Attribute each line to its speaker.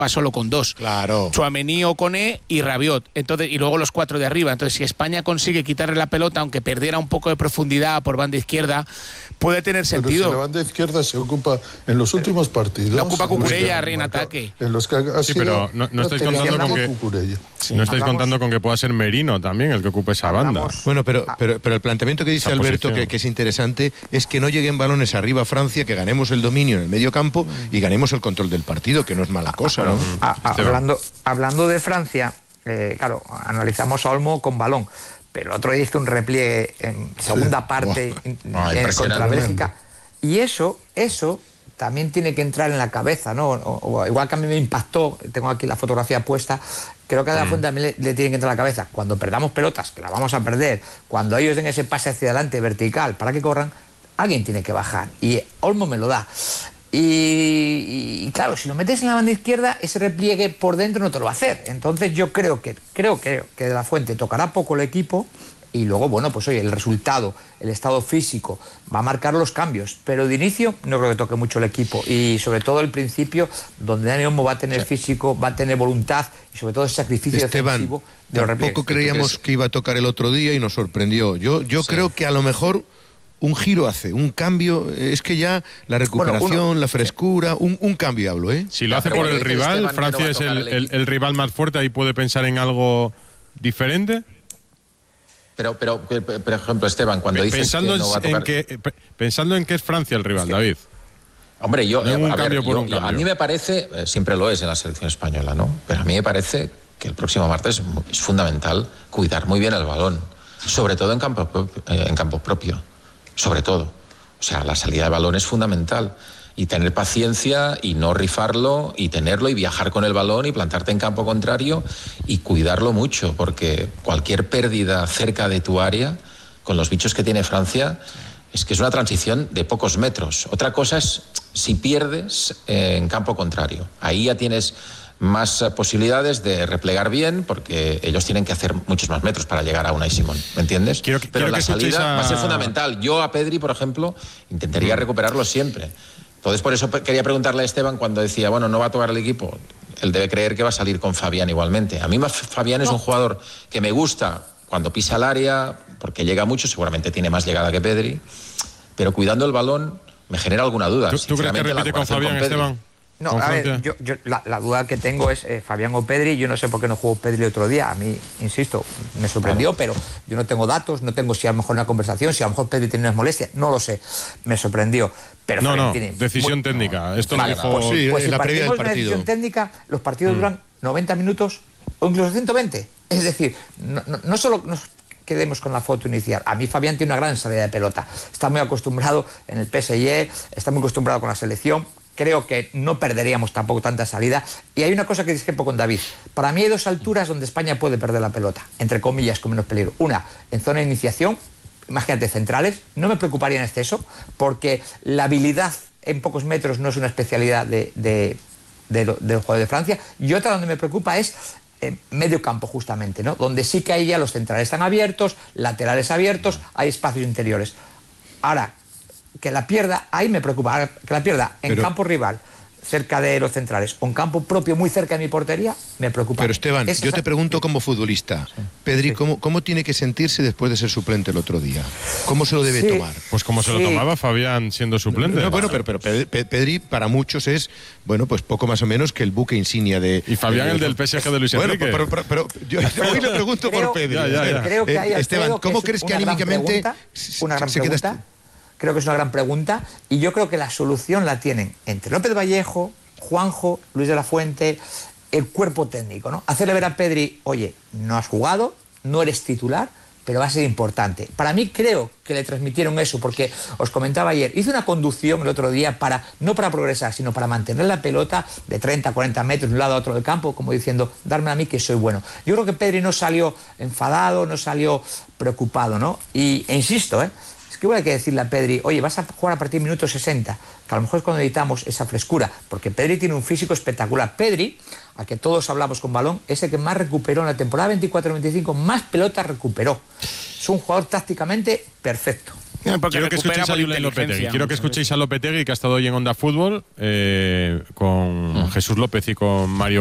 Speaker 1: va solo con 2.
Speaker 2: Claro.
Speaker 1: Tchouaméni, Koné y Rabiot. Entonces, y luego los 4 de arriba. Entonces, si España consigue quitarle la pelota, aunque perdiera un poco de profundidad por banda izquierda, puede tener sentido.
Speaker 3: Pero si la banda izquierda se ocupa en los últimos partidos.
Speaker 1: La ocupa Cucurella en ataque.
Speaker 3: En los que ha
Speaker 4: sí, pero no estáis contando con que no estáis contando con que pueda ser Merino también el que ocupe esa banda.
Speaker 2: Bueno, pero el planteamiento que dice Alberto, que es interesante, es que no lleguen balones arriba a Francia, que ganemos el dominio en el medio campo y ganemos el control del partido, que no es mala cosa, ¿no?
Speaker 5: Hablando de Francia, claro, analizamos a Olmo con balón, pero el otro día hizo un repliegue en segunda parte contra Bélgica, y eso también tiene que entrar en la cabeza, ¿no? O igual que a mí me impactó, tengo aquí la fotografía puesta, creo que a la Fuente también le tiene que entrar en la cabeza. Cuando perdamos pelotas, que las vamos a perder, cuando ellos den ese pase hacia adelante vertical para que corran, alguien tiene que bajar, y Olmo me lo da. Y claro, si lo metes en la banda izquierda, ese repliegue por dentro no te lo va a hacer. Entonces yo creo que de la Fuente tocará poco el equipo, y luego, bueno, pues oye, el resultado, el estado físico va a marcar los cambios, pero de inicio no creo que toque mucho el equipo, y sobre todo el principio, donde Dani Olmo va a tener físico, va a tener voluntad y sobre todo el sacrificio defensivo de los repliegues.
Speaker 2: Tampoco creíamos que iba a tocar el otro día y nos sorprendió. Yo creo que a lo mejor un giro hace, un cambio, es que ya la recuperación, la frescura, un cambio hablo, ¿eh?
Speaker 4: Si lo hace por el rival, Francia es el rival más fuerte, ahí puede pensar en algo diferente.
Speaker 6: Pero, por ejemplo, Esteban, cuando dices
Speaker 4: pensando
Speaker 6: que no va a tocar...
Speaker 4: pensando en que es Francia el rival, David.
Speaker 6: Hombre,
Speaker 4: a
Speaker 6: mí me parece, siempre lo es en la selección española, ¿no? Pero a mí me parece que el próximo martes es fundamental cuidar muy bien el balón, sobre todo en campo propio, sobre todo. O sea, la salida de balón es fundamental. Y tener paciencia y no rifarlo y tenerlo y viajar con el balón y plantarte en campo contrario y cuidarlo mucho, porque cualquier pérdida cerca de tu área, con los bichos que tiene Francia, es que es una transición de pocos metros. Otra cosa es si pierdes en campo contrario. Ahí ya tienes más posibilidades de replegar bien, porque ellos tienen que hacer muchos más metros para llegar a Unai Simón, ¿me entiendes? Pero la salida va a ser fundamental. Yo a Pedri, por ejemplo, intentaría recuperarlo siempre. Entonces, por eso quería preguntarle a Esteban cuando decía, bueno, no va a tocar el equipo. Él debe creer que va a salir con Fabián igualmente. A mí Fabián es un jugador que me gusta cuando pisa el área, porque llega mucho, seguramente tiene más llegada que Pedri, pero cuidando el balón me genera alguna duda.
Speaker 4: ¿Tú crees que repite con Fabián, Esteban?
Speaker 5: No, a ver, yo la duda que tengo es Fabián o Pedri. Yo no sé por qué no jugó Pedri el otro día. A mí, insisto, me sorprendió, pero yo no tengo datos, no tengo si a lo mejor una conversación, si a lo mejor Pedri tiene unas molestias, no lo sé. Me sorprendió. Pero
Speaker 4: decisión técnica. Esto lo dijo...
Speaker 5: Pues si partimos de una decisión técnica, los partidos duran 90 minutos o incluso 120. Es decir, no solo nos quedemos con la foto inicial. A mí Fabián tiene una gran salida de pelota. Está muy acostumbrado en el PSG, está muy acostumbrado con la selección. Creo que no perderíamos tampoco tanta salida. Y hay una cosa que discrepo con David. Para mí hay 2 alturas donde España puede perder la pelota, entre comillas, con menos peligro. Una, en zona de iniciación, imagínate, centrales. No me preocuparía en exceso, porque la habilidad en pocos metros no es una especialidad del juego de Francia. Y otra donde me preocupa es medio campo, justamente, ¿no? Donde sí que ahí ya los centrales están abiertos, laterales abiertos, hay espacios interiores. Ahora, que la pierda, ahí me preocupa, que la pierda en campo rival, cerca de los centrales, o en campo propio, muy cerca de mi portería, me preocupa.
Speaker 2: Pero Esteban, yo te pregunto como futbolista, Pedri, ¿cómo tiene que sentirse después de ser suplente el otro día? ¿Cómo se lo debe tomar?
Speaker 4: Pues como se lo tomaba Fabián siendo suplente.
Speaker 2: Bueno, pero Pedri para muchos es, bueno, pues poco más o menos que el buque insignia de...
Speaker 4: Y Fabián el del PSG de Luis Enrique.
Speaker 2: Bueno, pero yo hoy le pregunto por Pedri.
Speaker 5: Creo que hay
Speaker 2: Esteban, ¿cómo crees que anímicamente
Speaker 5: una gran pregunta? Creo que es una gran pregunta, y yo creo que la solución la tienen entre López Vallejo, Juanjo, Luis de la Fuente, el cuerpo técnico, ¿no? Hacerle ver a Pedri, oye, no has jugado, no eres titular, pero va a ser importante. Para mí creo que le transmitieron eso, porque os comentaba ayer, hice una conducción el otro día no para progresar, sino para mantener la pelota de 30, 40 metros de un lado a otro del campo, como diciendo, darme a mí que soy bueno. Yo creo que Pedri no salió enfadado, no salió preocupado, ¿no? E insisto, ¿qué voy a decirle a Pedri? Oye, vas a jugar a partir del minuto 60, que a lo mejor es cuando necesitamos esa frescura, porque Pedri tiene un físico espectacular. Pedri, a que todos hablamos con balón, es el que más recuperó en la temporada 24-25, más pelotas recuperó. Es un jugador tácticamente perfecto.
Speaker 4: Quiero que escuchéis a Lopetegui. Quiero que escuchéis a Lopetegui, que ha estado hoy en Onda Fútbol con Jesús López y con Mario